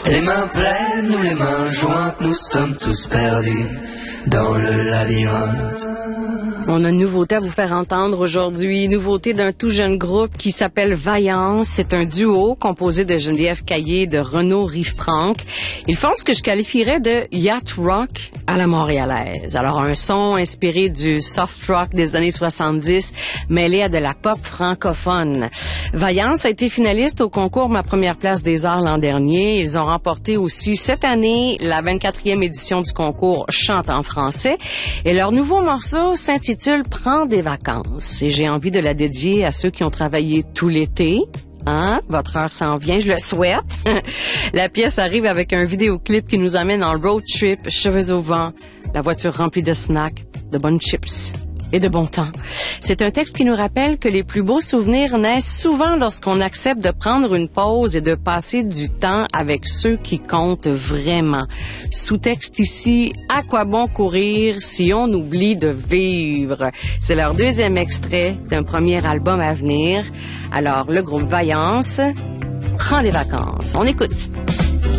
Les mains pleines ou les mains jointes, nous sommes tous perdus dans le labyrinthe. On a une nouveauté à vous faire entendre aujourd'hui, nouveauté d'un tout jeune groupe qui s'appelle Vaillance. C'est un duo composé de Geneviève Caillé et de Renaud Riffranc. Ils font ce que je qualifierais de yacht rock à la montréalaise. Alors un son inspiré du soft rock des années 70, mêlé à de la pop francophone. Vaillance a été finaliste au concours Ma Première Place des Arts l'an dernier. Ils ont remporté aussi cette année la 24e édition du concours Chante en français. Et leur nouveau morceau s'intitule Prends des vacances. Et j'ai envie de la dédier à ceux qui ont travaillé tout l'été. Hein? Votre heure s'en vient, je le souhaite. La pièce arrive avec un vidéoclip qui nous amène en road trip, cheveux au vent, la voiture remplie de snacks, de bonnes chips et de bon temps. C'est un texte qui nous rappelle que les plus beaux souvenirs naissent souvent lorsqu'on accepte de prendre une pause et de passer du temps avec ceux qui comptent vraiment. Sous-texte ici, à quoi bon courir si on oublie de vivre? C'est leur deuxième extrait d'un premier album à venir. Alors, le groupe Vaillance prend des vacances. On écoute.